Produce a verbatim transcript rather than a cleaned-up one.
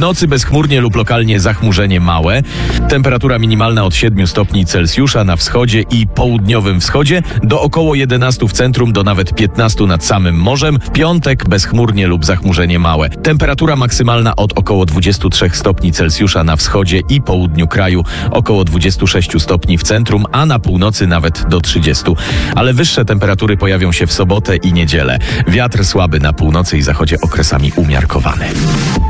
nocy bezchmurnie lub lokalnie zachmurzenie małe. Temperatura minimalna od siedmiu stopni Celsjusza na wschodzie i południowym wschodzie do około jedenastu w centrum, do nawet piętnastu nad samym morzem. W piątek bezchmurnie lub zachmurzenie małe. Temperatura maksymalna od około dwudziestu trzech stopni Celsjusza na wschodzie i południu kraju, około dwudziestu sześciu stopni w centrum, a na północy nawet do trzydziestu. Ale wyższe temperatury pojawią się w sobotę i niedzielę. Wiatr słaby na północy i zachodzie, okresami umiarkowany.